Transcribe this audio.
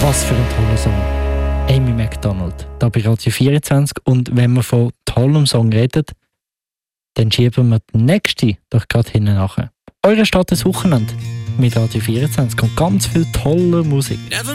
Was für ein toller Song. Amy Macdonald, da bei Radio 24. Und wenn wir von tollem Song reden, dann schieben wir den nächsten doch gerade hinten nachher. Eure Stadt des Wochenende mit Radio 24 und ganz viel toller Musik.